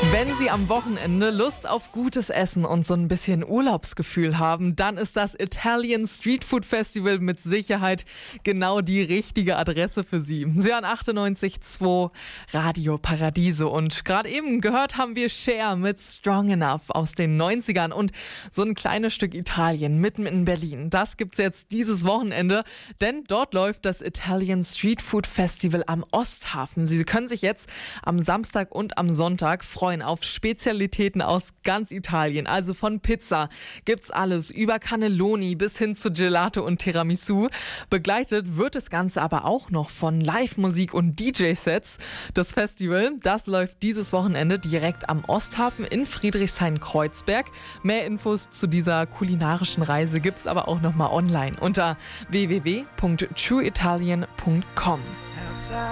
Wenn Sie am Wochenende Lust auf gutes Essen und so ein bisschen Urlaubsgefühl haben, dann ist das Italian Street Food Festival mit Sicherheit genau die richtige Adresse für Sie. Sie hören 98.2 Radio Paradiso und gerade eben gehört haben wir Cher mit Strong Enough aus den 90ern und so ein kleines Stück Italien mitten in Berlin. Das gibt's jetzt dieses Wochenende, denn dort läuft das Italian Street Food Festival am Osthafen. Sie können sich jetzt am Samstag und am Sonntag freuen auf Spezialitäten aus ganz Italien. Also von Pizza gibt's alles, über Cannelloni bis hin zu Gelato und Tiramisu. Begleitet wird das Ganze aber auch noch von Live-Musik und DJ-Sets. Das Festival, das läuft dieses Wochenende direkt am Osthafen in Friedrichshain-Kreuzberg. Mehr Infos zu dieser kulinarischen Reise gibt's aber auch nochmal online unter www.trueitalien.com.